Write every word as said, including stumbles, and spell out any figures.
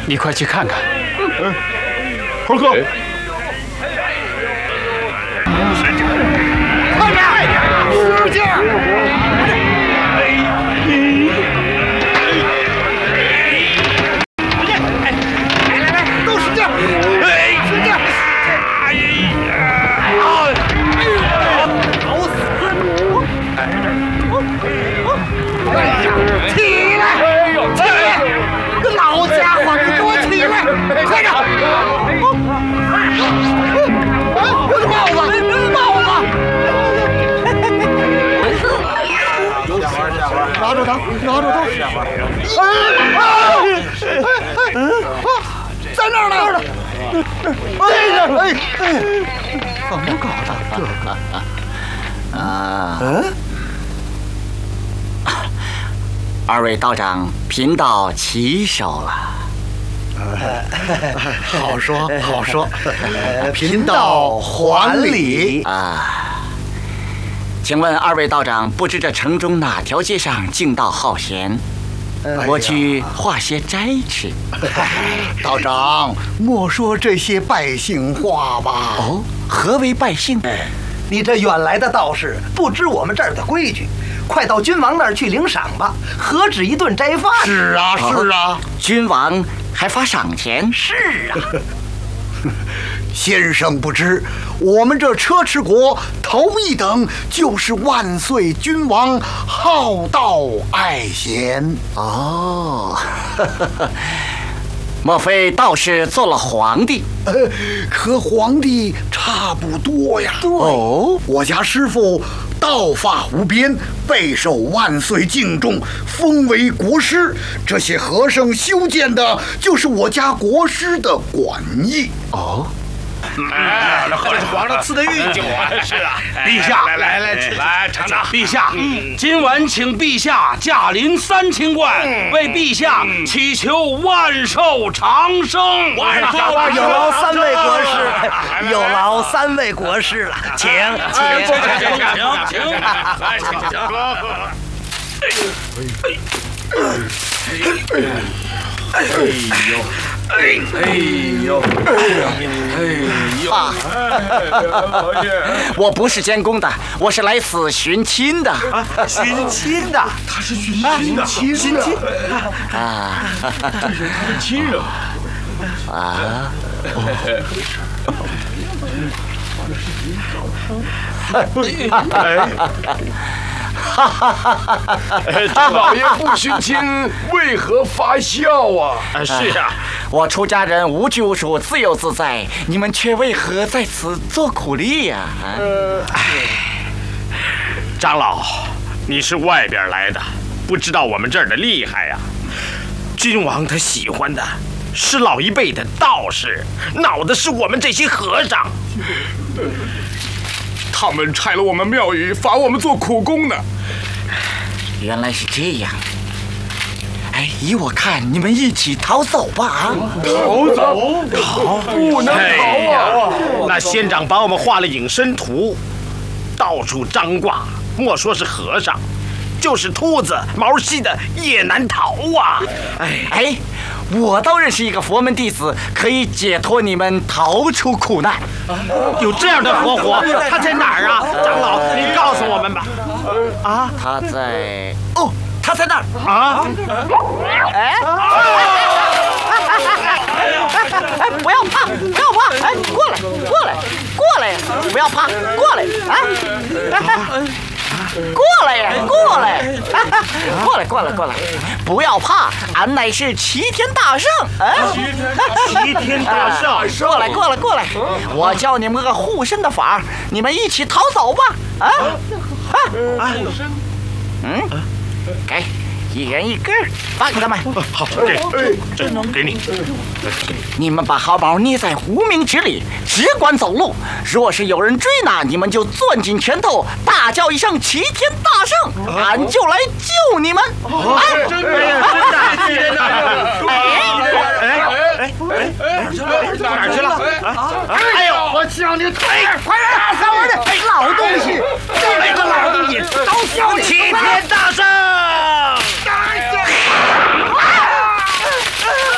你快去看看。 嗯，猴哥， 快点，使劲！快点！我的帽子，帽子！拿住他，拿住他！在那儿呢！哎哎哎！怎么搞的？这个啊？嗯？二位道长，贫道起手了。 好说好说，贫道还礼啊！请问二位道长，不知这城中哪条街上径道好闲？我去化些斋吃。 道长，莫说这些百姓话吧。 哦，何为百姓？ 你这远来的道士，不知我们这儿的规矩，快到君王那儿去领赏吧。何止一顿斋饭？ 是啊，是啊， 君王还发赏钱？ 是啊。 先生不知，我们这车迟国头一等就是万岁君王好道爱贤。 哦，莫非道士做了皇帝？ 呃，和皇帝差不多呀。 对哦， 我家师傅道法无边，备受万岁敬重，封为国师。这些和尚修建的就是我家国师的馆驿。 哦。 哎，这喝的是皇上赐的御酒啊！是啊， 陛下， 来来来，来尝尝。 陛下，今晚请陛下驾临三清观，为陛下祈求万寿长生。 万寿长生！有劳三位国师，有劳三位国师了，请请请请请，来请请。 哎呦！哎哎呦！哎呦！ 啊！我不是监工的，我是来此寻亲的。 啊，寻亲的， 他是寻亲的， 寻亲啊！ 这是他的亲人啊！ 哎。哈哈哈哈哈！这老爷不寻亲，为何发笑啊？ 啊，是啊， 我出家人无拘无束，自由自在，你们却为何在此做苦力呀？ 呃，哎，长老，你是外边来的，不知道我们这儿的厉害呀。君王他喜欢的是老一辈的道士，恼的是我们这些和尚。 他们拆了我们庙宇，罚我们做苦工呢。 原来是这样。哎，依我看，你们一起逃走吧！啊， 逃走？逃不能逃啊！ 哎呀，那仙长把我们画了隐身图，到处张挂，莫说是和尚，就是秃子、毛细的也难逃啊！ 哎哎，我倒认识一个佛门弟子，可以解脱你们，逃出苦难。 有这样的活活，他在哪儿啊？长老，您告诉我们吧。 啊，他在哦，他在那儿啊！ 哎，哎，不要怕，不要怕，哎，过来，过来，过来，不要怕，过来，啊！过来呀，过来，过来，过来，过来，不要怕，俺乃是齐天大圣，啊， 齐天大圣， 过来，过来，过来，我教你们个护身的法，你们一起逃走吧，啊，啊，嗯，给，一人一根，发给他们。 好，给，这给你。 你们把毫毛捏在无名指里，只管走路。若是有人追拿，你们就攥紧拳头，大叫一声“齐天大圣”，俺就来救你们。 啊，真的呀，真的，齐天大圣！哎哎哎哎，哪儿去了？ 哎呦，我叫你快点，快点，打死我的老东西！这个老东西，都叫你齐天大圣！